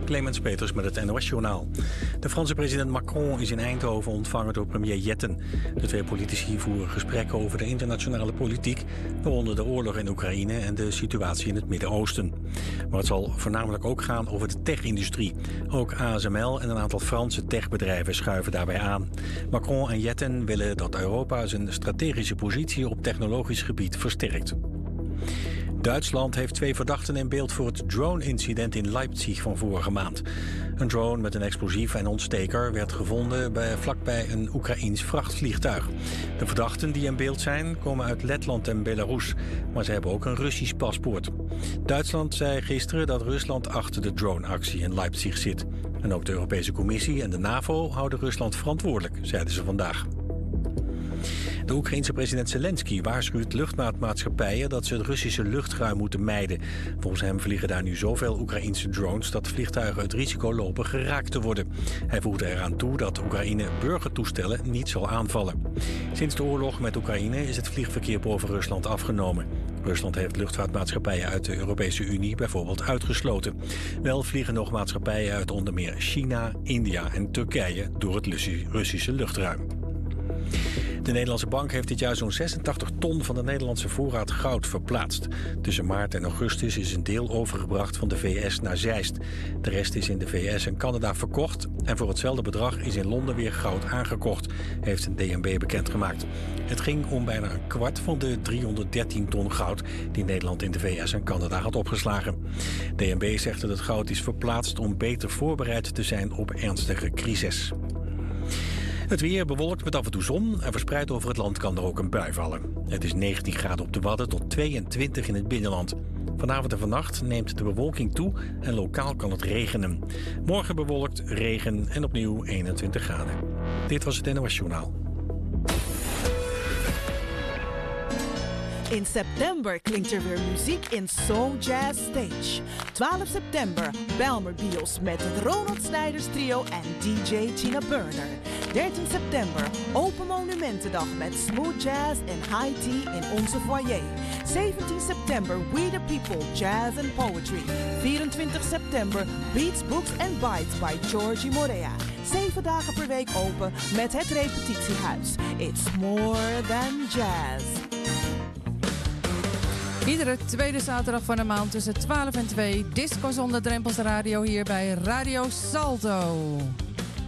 Clemens Peters met het NOS-journaal. De Franse president Macron is in Eindhoven ontvangen door premier Jetten. De twee politici voeren gesprekken over de internationale politiek, waaronder de oorlog in Oekraïne en de situatie in het Midden-Oosten. Maar het zal voornamelijk ook gaan over de tech-industrie. Ook ASML en een aantal Franse techbedrijven schuiven daarbij aan. Macron en Jetten willen dat Europa zijn strategische positie op technologisch gebied versterkt. Duitsland heeft 2 verdachten in beeld voor het drone-incident in Leipzig van vorige maand. Een drone met een explosief en ontsteker werd gevonden vlakbij een Oekraïens vrachtvliegtuig. De verdachten die in beeld zijn komen uit Letland en Belarus, maar ze hebben ook een Russisch paspoort. Duitsland zei gisteren dat Rusland achter de drone-actie in Leipzig zit. En ook de Europese Commissie en de NAVO houden Rusland verantwoordelijk, zeiden ze vandaag. De Oekraïense president Zelensky waarschuwt luchtvaartmaatschappijen dat ze het Russische luchtruim moeten mijden. Volgens hem vliegen daar nu zoveel Oekraïense drones dat vliegtuigen het risico lopen geraakt te worden. Hij voegde eraan toe dat Oekraïne burgertoestellen niet zal aanvallen. Sinds de oorlog met Oekraïne is het vliegverkeer boven Rusland afgenomen. Rusland heeft luchtvaartmaatschappijen uit de Europese Unie bijvoorbeeld uitgesloten. Wel vliegen nog maatschappijen uit onder meer China, India en Turkije door het Russische luchtruim. De Nederlandse bank heeft dit jaar zo'n 86 ton van de Nederlandse voorraad goud verplaatst. Tussen maart en augustus is een deel overgebracht van de VS naar Zeist. De rest is in de VS en Canada verkocht. En voor hetzelfde bedrag is in Londen weer goud aangekocht, heeft een DNB bekendgemaakt. Het ging om bijna een kwart van de 313 ton goud die Nederland in de VS en Canada had opgeslagen. DNB zegt dat het goud is verplaatst om beter voorbereid te zijn op ernstige crisis. Het weer bewolkt met af en toe zon en verspreid over het land kan er ook een bui vallen. Het is 19 graden op de Wadden tot 22 in het binnenland. Vanavond en vannacht neemt de bewolking toe en lokaal kan het regenen. Morgen bewolkt, regen en opnieuw 21 graden. Dit was het NOS Journaal. In september klinkt er weer muziek in Soul Jazz Stage. 12 september Belmer Bios met het Ronald Snijders Trio en DJ Tina Burner. 13 september Open Monumentendag met smooth jazz en high tea in onze foyer. 17 september We the People Jazz and Poetry. 24 september Beats, Books and Bites by Georgie Morea. 7 dagen per week open met het repetitiehuis. It's more than jazz. Iedere tweede zaterdag van de maand tussen 12 en 2. Disco zonder drempels radio hier bij Radio Salto.